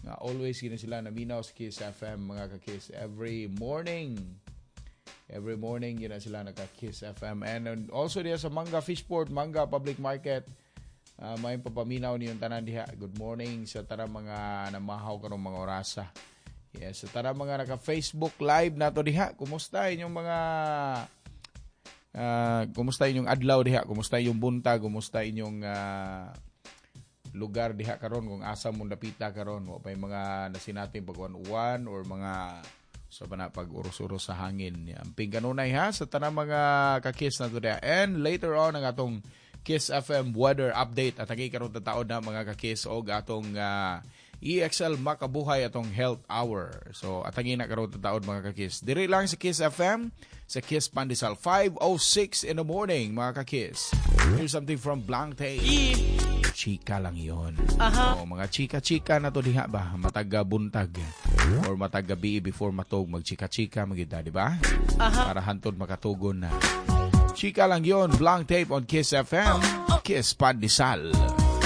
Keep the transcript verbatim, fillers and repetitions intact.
Nga always gina sila naminaw sa Kiss F M mga ka-Kiss every morning. Every morning yun na sila naka-Kiss F M. And also diya sa Manga Fishport, Manga Public Market, uh, may papaminaw niyong tanan diha. Good morning sa tara mga namahaw karong mga orasa. Yes, sa tara mga naka-Facebook Live nato diha. Kumusta inyong mga uh, kumusta inyong adlaw diha? Kumusta inyong buntag? Kumusta inyong uh, lugar diha karon kung asa mo napita karon? Wa pay mga nasinating pagwan-uwan or mga so ba na pag-uros-uros sa hangin. Amping kanunay ha sa tanang mga ka-Kiss na to diha. And later on ang atong Kiss F M weather update at agi karon taon na mga ka-Kiss og atong uh, E X L Makabuhay atong Health Hour. So atagi na karon taon mga ka-Kiss. Diri lang sa Kiss F M sa Kiss Pandesal five oh six in the morning mga ka-Kiss. Here's something from Blank Tape. Chika lang yon. Uh-huh. So, mga chika-chika na to diha ba? Mataga buntag or mataga gabi before matog magchika-chika magida, di ba? Uh-huh. Para hantod makatugon na. Chika lang yon. Blank Tape on Kiss F M. Kiss Pandesal.